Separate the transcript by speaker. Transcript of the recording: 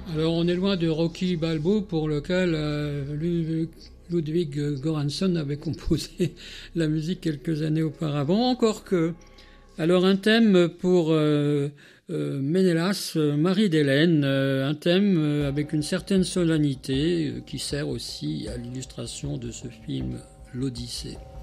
Speaker 1: Alors on est loin de Rocky Balboa pour lequel Ludwig Göransson avait composé la musique quelques années auparavant, encore que. Alors un thème pour Ménélas, Marie-Délène, un thème avec une certaine solennité qui sert aussi à l'illustration de ce film, l'Odyssée.